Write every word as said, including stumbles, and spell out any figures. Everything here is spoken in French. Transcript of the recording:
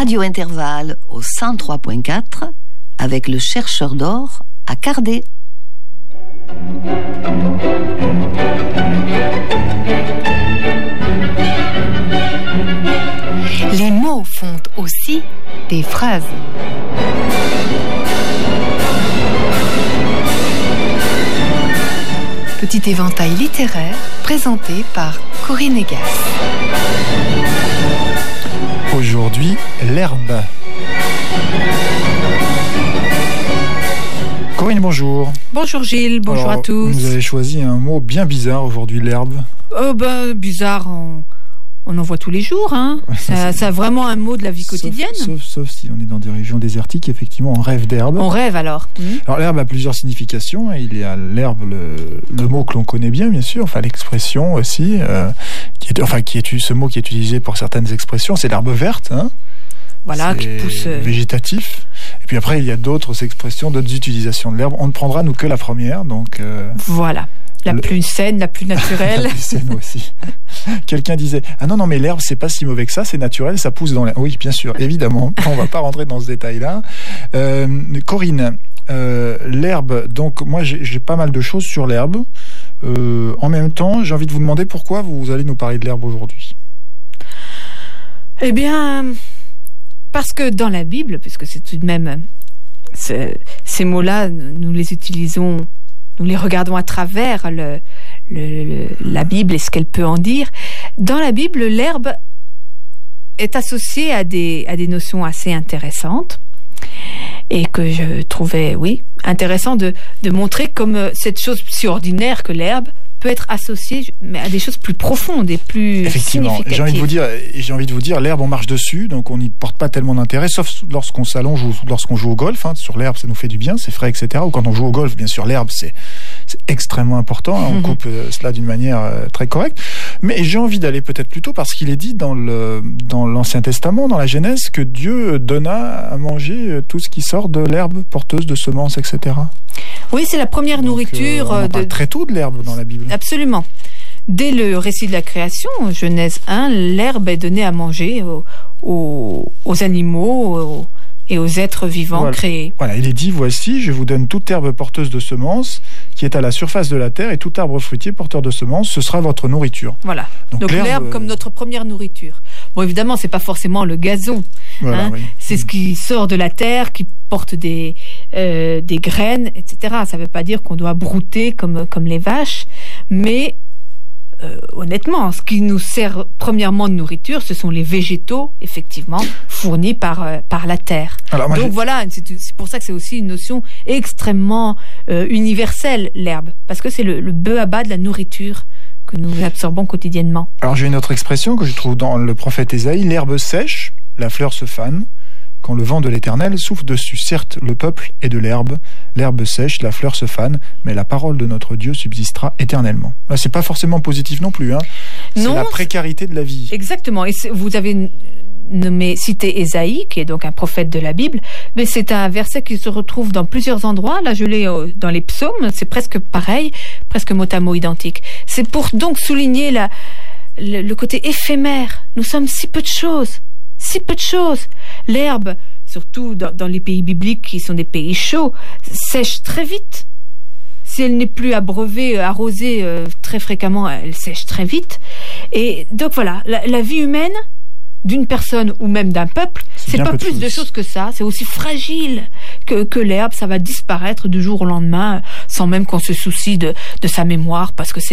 Radio Intervalle au cent trois point quatre avec le chercheur d'or à Cardé. Les mots font aussi des phrases. Petit éventail littéraire présenté par Corinne Egas. Aujourd'hui, l'herbe. Corinne, bonjour. Bonjour Gilles, bonjour Alors, à tous. Vous avez choisi un mot bien bizarre aujourd'hui, l'herbe. Oh ben, bizarre, on, on en voit tous les jours. Hein. Ça, ça a vraiment un mot de la vie sauf, quotidienne. Sauf, sauf si on est dans des régions désertiques, effectivement, on rêve d'herbe. On rêve alors. Mmh. Alors l'herbe a plusieurs significations. Il y a l'herbe, le, le mot que l'on connaît bien, bien sûr, enfin l'expression aussi, euh, qui est, enfin qui est ce mot qui est utilisé pour certaines expressions, c'est l'herbe verte. Hein. Voilà, c'est qui pousse. Végétatif. Et puis après, il y a d'autres expressions, d'autres utilisations de l'herbe. On ne prendra, nous, que la première. Donc, euh, voilà. La le... plus saine, la plus naturelle. La plus saine aussi. Quelqu'un disait, ah non, non, mais l'herbe, c'est pas si mauvais que ça, c'est naturel, ça pousse dans l'air. Oui, bien sûr, évidemment. On va pas rentrer dans ce détail-là. Euh, Corinne, euh, l'herbe, donc, moi, j'ai, j'ai pas mal de choses sur l'herbe. Euh, en même temps, j'ai envie de vous demander pourquoi vous allez nous parler de l'herbe aujourd'hui. Eh bien, parce que dans la Bible, puisque c'est tout de même ce, ces mots-là, nous les utilisons, nous les regardons à travers le, le, le, la Bible et ce qu'elle peut en dire. Dans la Bible, l'herbe est associée à des, à des notions assez intéressantes et que je trouvais, oui, intéressant de, de montrer comme cette chose si ordinaire que l'herbe peut être associé mais à des choses plus profondes et plus Effectivement, significatives. J'ai envie de vous dire, j'ai envie de vous dire, l'herbe on marche dessus, donc on n'y porte pas tellement d'intérêt, sauf lorsqu'on s'allonge ou lorsqu'on joue au golf. Hein, sur l'herbe, ça nous fait du bien, c'est frais, et cetera. Ou quand on joue au golf, bien sûr, l'herbe c'est, c'est extrêmement important. Hein, on mm-hmm. coupe euh, cela d'une manière euh, très correcte. Mais j'ai envie d'aller peut-être plus tôt parce qu'il est dit dans le dans l'Ancien Testament, dans la Genèse, que Dieu donna à manger tout ce qui sort de l'herbe porteuse de semences, et cetera. Oui, c'est la première donc, nourriture. Euh, on en parle de... très tôt de l'herbe dans la Bible. Absolument. Dès le récit de la création, Genèse un, l'herbe est donnée à manger aux, aux, aux animaux aux, et aux êtres vivants voilà. créés. Voilà, il est dit, voici, je vous donne toute herbe porteuse de semences qui est à la surface de la terre et tout arbre fruitier porteur de semences, ce sera votre nourriture. Voilà, donc, donc l'herbe, l'herbe comme notre première nourriture. Bon, évidemment, c'est pas forcément le gazon. Voilà, hein. oui. C'est ce qui sort de la terre, qui porte des, euh, des graines, et cetera. Ça veut pas dire qu'on doit brouter comme, comme les vaches, mais Euh, honnêtement, ce qui nous sert premièrement de nourriture, ce sont les végétaux, effectivement, fournis par, euh, par la terre. Alors, moi, Donc j'ai... voilà, c'est, c'est pour ça que c'est aussi une notion extrêmement euh, universelle, l'herbe, parce que c'est le, le b-a-ba de la nourriture que nous absorbons quotidiennement. Alors j'ai une autre expression que je trouve dans le prophète Ésaïe, l'herbe sèche, la fleur se fane. Quand le vent de l'Éternel souffle dessus, certes, le peuple est de l'herbe, l'herbe sèche, la fleur se fane, mais la parole de notre Dieu subsistera éternellement. Là, c'est pas forcément positif non plus, hein. C'est non, la précarité de la vie. Exactement. Et vous avez nommé, cité Ésaïe, qui est donc un prophète de la Bible, mais c'est un verset qui se retrouve dans plusieurs endroits. Là, je l'ai dans les psaumes, c'est presque pareil, presque mot à mot identique. C'est pour donc souligner la, le, le côté éphémère. Nous sommes si peu de choses. Si peu de choses. L'herbe, surtout dans, dans les pays bibliques qui sont des pays chauds, sèche très vite. Si elle n'est plus abreuvée, arrosée euh, très fréquemment, elle sèche très vite. Et donc voilà, la, la vie humaine d'une personne ou même d'un peuple, c'est, c'est pas plus de, de choses que ça. C'est aussi fragile que, que l'herbe. Ça va disparaître du jour au lendemain sans même qu'on se soucie de, de sa mémoire parce que c'est